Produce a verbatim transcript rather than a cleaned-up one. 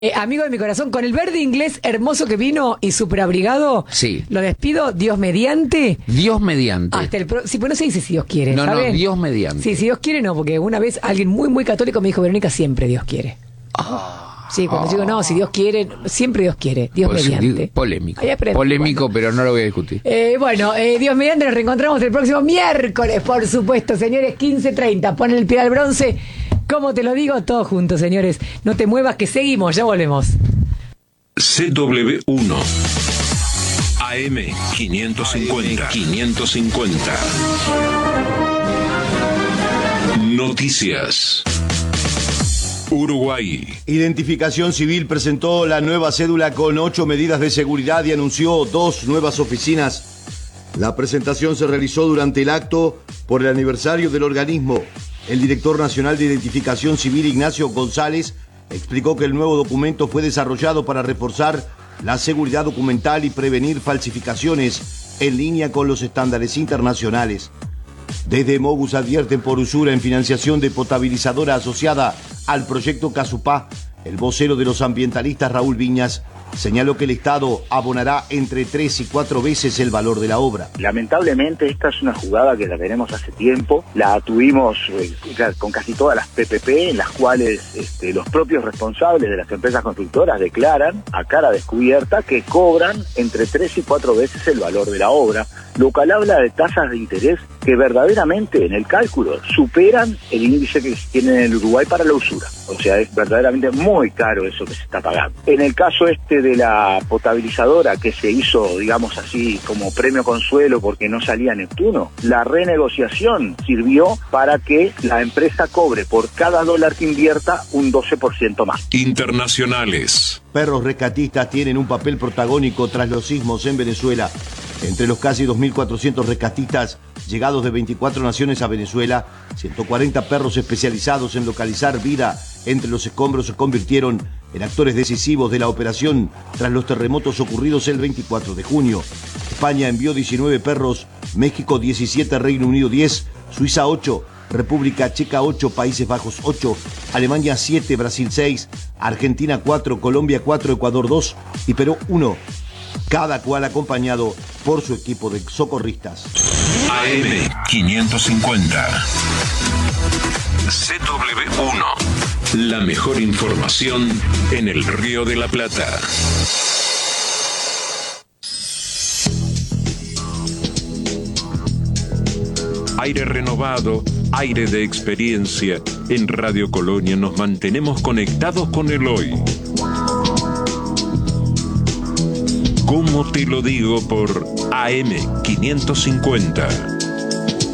Eh, amigo de mi corazón, con el verde inglés hermoso que vino y súper abrigado, sí. Lo despido, Dios mediante. Dios mediante. Hasta el pro... Sí, pues no se dice si Dios quiere. No, ¿saben? no, Dios mediante. Sí, si Dios quiere no, porque una vez alguien muy, muy católico me dijo, Verónica, siempre Dios quiere. Oh. Sí, cuando oh. digo, no, si Dios quiere, siempre Dios quiere, Dios pues, mediante. Polémico. Polémico, bueno. Pero no lo voy a discutir. Eh, bueno, eh, Dios mediante, nos reencontramos el próximo miércoles, por supuesto, señores, quince treinta. Ponen el pie al bronce. Como te lo digo, todos juntos, señores. No te muevas, que seguimos, ya volvemos. C W uno A M quinientos cincuenta quinientos cincuenta Noticias. Uruguay. Identificación Civil presentó la nueva cédula con ocho medidas de seguridad y anunció dos nuevas oficinas. La presentación se realizó durante el acto por el aniversario del organismo. El director nacional de Identificación Civil, Ignacio González, explicó que el nuevo documento fue desarrollado para reforzar la seguridad documental y prevenir falsificaciones en línea con los estándares internacionales. Desde Mogus advierten por usura en financiación de potabilizadora asociada al proyecto Casupá. El vocero de los ambientalistas, Raúl Viñas, señaló que el Estado abonará entre tres y cuatro veces el valor de la obra. Lamentablemente esta es una jugada que la tenemos hace tiempo, la tuvimos eh, con casi todas las P P P, en las cuales este, los propios responsables de las empresas constructoras declaran a cara descubierta que cobran entre tres y cuatro veces el valor de la obra, lo cual habla de tasas de interés que verdaderamente en el cálculo superan el índice que tienen en el Uruguay para la usura. O sea, es verdaderamente muy caro eso que se está pagando. En el caso este de la potabilizadora que se hizo, digamos así, como premio consuelo porque no salía Neptuno, la renegociación sirvió para que la empresa cobre por cada dólar que invierta un doce por ciento más. Internacionales. Perros rescatistas tienen un papel protagónico tras los sismos en Venezuela. Entre los casi dos mil cuatrocientos rescatistas llegados de veinticuatro naciones a Venezuela, ciento cuarenta perros especializados en localizar vida entre los escombros se convirtieron en actores decisivos de la operación tras los terremotos ocurridos el veinticuatro de junio. España envió diecinueve perros, México diecisiete, Reino Unido diez, Suiza ocho, República Checa ocho, Países Bajos ocho, Alemania siete, Brasil seis, Argentina cuatro, Colombia cuatro, Ecuador dos y Perú uno. Cada cual acompañado por su equipo de socorristas. A M quinientos cincuenta C W uno. La mejor información en el Río de la Plata. Aire renovado, aire de experiencia. En Radio Colonia nos mantenemos conectados con el hoy. ¿Cómo te lo digo? Por A M quinientos cincuenta.